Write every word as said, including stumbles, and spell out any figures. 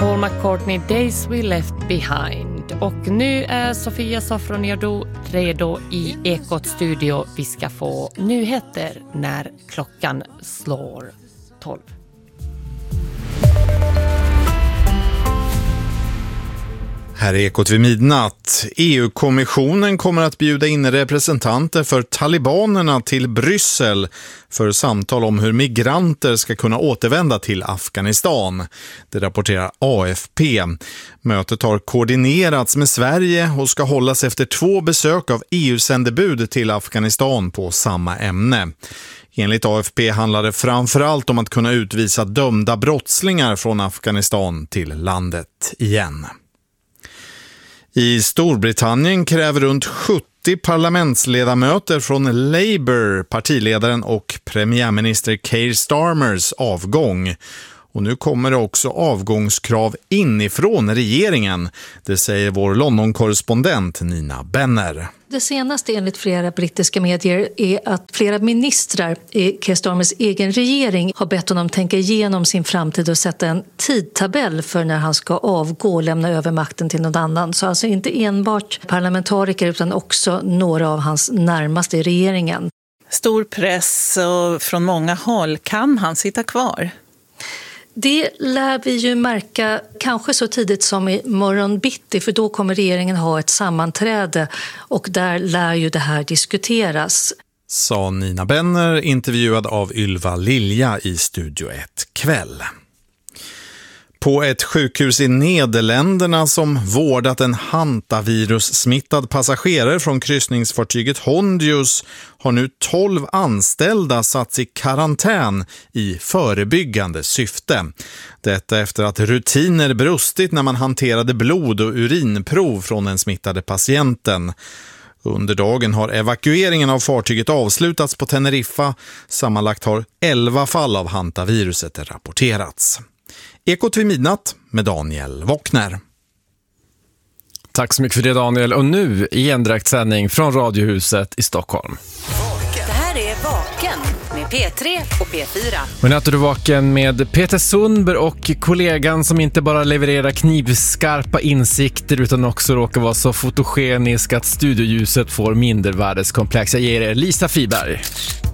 Paul McCartney, Days We Left Behind. Och nu är Sofia Safroniadou redo i Ekot studio. Vi ska få nyheter när klockan slår tolv. Här är Ekot vid midnatt. E U-kommissionen kommer att bjuda in representanter för talibanerna till Bryssel för samtal om hur migranter ska kunna återvända till Afghanistan. Det rapporterar A F P. Mötet har koordinerats med Sverige och ska hållas efter två besök av E U-sändebud till Afghanistan på samma ämne. Enligt A F P handlar det framförallt om att kunna utvisa dömda brottslingar från Afghanistan till landet igen. I Storbritannien kräver runt sjuttio parlamentsledamöter från Labour, partiledaren och premiärminister Keir Starmers avgång. Och nu kommer det också avgångskrav inifrån regeringen. Det säger vår London-korrespondent Nina Benner. Det senaste enligt flera brittiska medier är att flera ministrar i Keir Starmers egen regering har bett honom tänka igenom sin framtid och sätta en tidtabell för när han ska avgå och lämna över makten till någon annan. Så alltså inte enbart parlamentariker utan också några av hans närmaste i regeringen. Stor press och från många håll. Kan han sitta kvar? Det lär vi ju märka kanske så tidigt som i morgon bitti, för då kommer regeringen ha ett sammanträde och där lär ju det här diskuteras. Sa Nina Benner, intervjuad av Ylva Lilja i Studio ett kväll. På ett sjukhus i Nederländerna som vårdat en hantavirus-smittad passagerare från kryssningsfartyget Hondius har nu tolv anställda satts i karantän i förebyggande syfte. Detta efter att rutiner brustit när man hanterade blod- och urinprov från den smittade patienten. Under dagen har evakueringen av fartyget avslutats på Teneriffa. Sammanlagt har elva fall av hantaviruset rapporterats. Ekot vid midnatt med Daniel Wockner. Tack så mycket för det, Daniel. Och nu i en direktsändning från Radiohuset i Stockholm. Det här är Vaken med P tre och P fyra. Och nu är du vaken med Peter Sundberg och kollegan som inte bara levererar knivskarpa insikter utan också råkar vara så fotogenisk att studioljuset får mindervärdeskomplex. Jag ger er Lisa Friberg.